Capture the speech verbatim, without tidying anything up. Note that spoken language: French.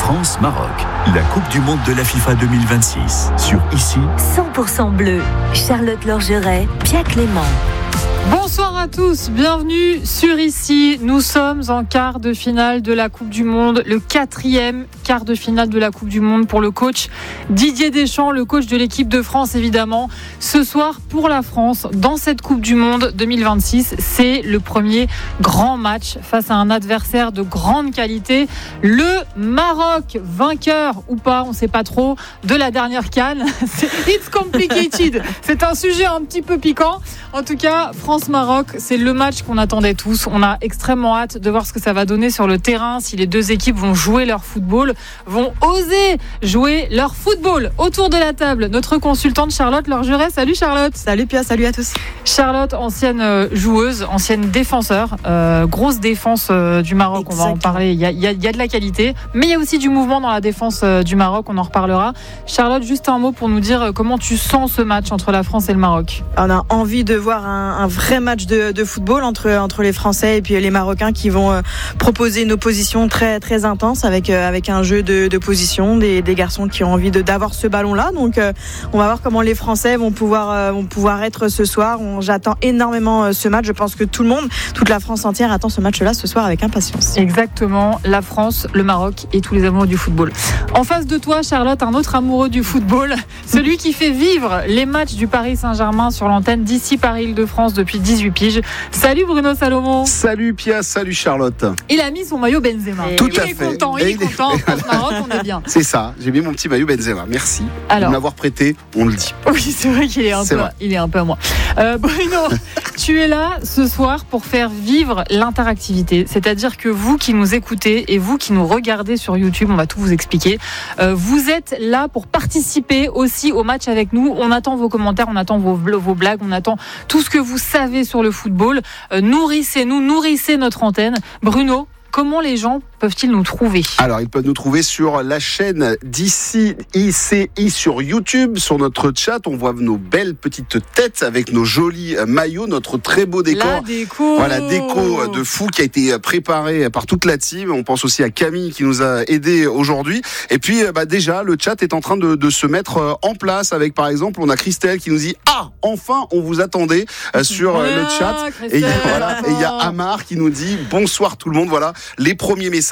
France-Maroc, la Coupe du Monde de la FIFA deux mille vingt-six. Sur Ici, cent pour cent bleu. Charlotte Lorgeret, Pia Clément. Bonsoir à tous, bienvenue sur Ici. Nous sommes en quart de finale de la Coupe du Monde, le quatrième quart de finale de la Coupe du Monde pour le coach Didier Deschamps, le coach de l'équipe de France évidemment. Ce soir pour la France, dans cette Coupe du Monde deux mille vingt-six, c'est le premier grand match face à un adversaire de grande qualité, le Maroc, vainqueur ou pas, on ne sait pas trop, de la dernière CAN. It's complicated, c'est un sujet un petit peu piquant. En tout cas, France-Maroc, c'est le match qu'on attendait tous. On a extrêmement hâte de voir ce que ça va donner sur le terrain, si les deux équipes vont jouer leur football, vont oser jouer leur football. Autour de la table, notre consultante Charlotte Lorgeret. Salut Charlotte. Salut Pia, salut à tous. Charlotte, ancienne joueuse, ancienne défenseur, euh, grosse défense euh, du Maroc. Exactement. On va en parler. Il y, a, il, y a, il y a de la qualité, mais il y a aussi du mouvement dans la défense euh, du Maroc. On en reparlera. Charlotte, juste un mot pour nous dire euh, comment tu sens ce match entre la France et le Maroc. On a envie de voir un, un vrai match de, de football entre, entre les Français et puis les Marocains qui vont euh, proposer une opposition très, très intense avec, euh, avec un jeu de, de position, des, des garçons qui ont envie de, d'avoir ce ballon-là. Donc euh, on va voir comment les Français vont pouvoir, euh, vont pouvoir être ce soir. On, j'attends énormément euh, ce match. Je pense que tout le monde, toute la France entière attend ce match-là ce soir avec impatience. Exactement, la France, le Maroc et tous les amoureux du football. En face de toi, Charlotte, un autre amoureux du football, celui qui fait vivre les matchs du Paris Saint-Germain sur l'antenne d'ici Paris-Île-de-France depuis dix-huit piges. Salut Bruno Salomon. Salut Pia, salut Charlotte. Il a mis son maillot Benzema. Tout il à est fait. content, il est, il est content. France-Maroc, on est bien. C'est ça, j'ai mis mon petit maillot Benzema. Merci. Alors, de m'avoir prêté, on le dit. Oui, c'est vrai qu'il est un, peu, il est un peu à moi. Euh, Bruno, tu es là ce soir pour faire vivre l'interactivité. C'est-à-dire que vous qui nous écoutez et vous qui nous regardez sur YouTube, on va tout vous expliquer. Euh, vous êtes là pour participer aussi au match avec nous. On attend vos commentaires, on attend vos, vos blagues, on attend tout ce que vous savez sur le football. Euh, nourrissez-nous, nourrissez notre antenne. Bruno, comment les gens peuvent-ils nous trouver ? Alors, ils peuvent nous trouver sur la chaîne d'Ici, I C I sur YouTube. Sur notre chat, on voit nos belles petites têtes avec nos jolis maillots, notre très beau décor. La déco. Voilà, déco de fou qui a été préparé par toute la team. On pense aussi à Camille qui nous a aidés aujourd'hui. Et puis, bah, déjà, le chat est en train de, de se mettre en place avec, par exemple, on a Christelle qui nous dit « Ah, enfin, on vous attendait euh, sur voilà, le chat. » Et il voilà, y a Amar qui nous dit « Bonsoir tout le monde. » Voilà, les premiers messages.